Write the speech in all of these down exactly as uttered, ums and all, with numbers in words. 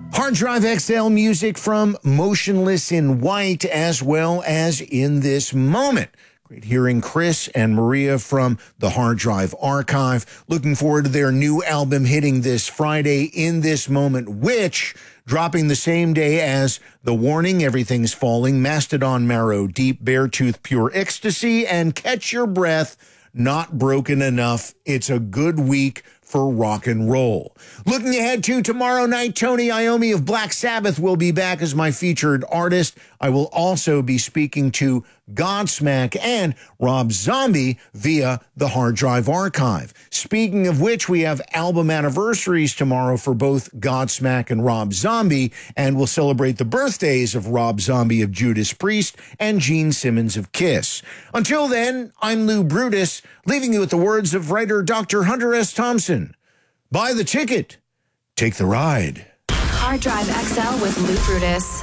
Hard Drive X L music from Motionless in White, as well as In This Moment. Great hearing Chris and Maria from the Hard Drive Archive. Looking forward to their new album hitting this Friday, In This Moment, which, dropping the same day as The Warning, Everything's Falling, Mastodon Marrow Deep, Beartooth Pure Ecstasy, and Catch Your Breath, Not Broken Enough. It's a good week for rock and roll. Looking ahead to tomorrow night, Tony Iommi of Black Sabbath will be back as my featured artist. I will also be speaking to Godsmack and Rob Zombie via the Hard Drive Archive. Speaking of which, we have album anniversaries tomorrow for both Godsmack and Rob Zombie, and we'll celebrate the birthdays of Rob Zombie of Judas Priest and Gene Simmons of Kiss. Until then, I'm Lou Brutus, leaving you with the words of writer Doctor Hunter S. Thompson. Buy the ticket. Take the ride. Hard Drive X L with Lou Brutus.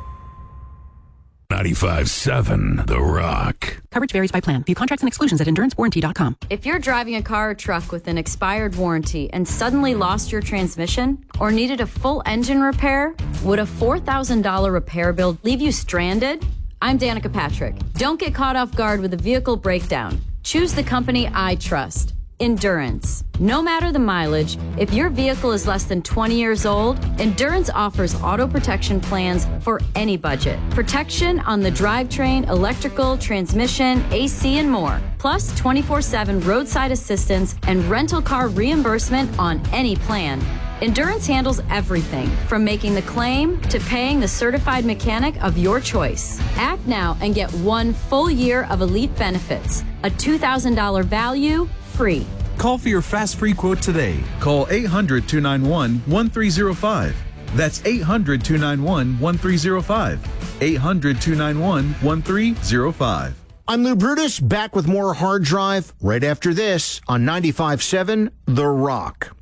ninety-five seven The Rock. Coverage varies by plan. View contracts and exclusions at endurance warranty dot com. If you're driving a car or truck with an expired warranty and suddenly lost your transmission or needed a full engine repair, would a four thousand dollars repair bill leave you stranded? I'm Danica Patrick. Don't get caught off guard with a vehicle breakdown. Choose the company I trust. Endurance. No matter the mileage, if your vehicle is less than twenty years old, Endurance offers auto protection plans for any budget. Protection on the drivetrain, electrical, transmission, A C, and more. Plus twenty-four seven roadside assistance and rental car reimbursement on any plan. Endurance handles everything from making the claim to paying the certified mechanic of your choice. Act now and get one full year of elite benefits. A two thousand dollars value, free. Call for your fast free quote today. Call eight hundred, two nine one, one three zero five. That's eight hundred, two nine one, one three zero five. eight hundred, two nine one, one three zero five. I'm Lou Brutus, back with more Hard Drive right after this on ninety-five seven The Rock.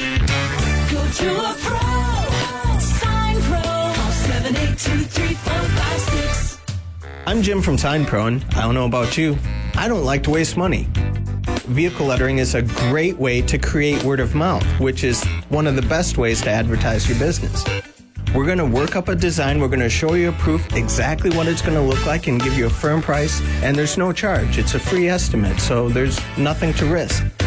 Go to a pro. Sign Pro. Call seven eight two, three four five six. I'm Jim from Sign Pro, and I don't know about you, I don't like to waste money. Vehicle lettering is a great way to create word of mouth, which is one of the best ways to advertise your business. We're going to work up a design, we're going to show you a proof exactly what it's going to look like and give you a firm price, and there's no charge. It's a free estimate, so there's nothing to risk.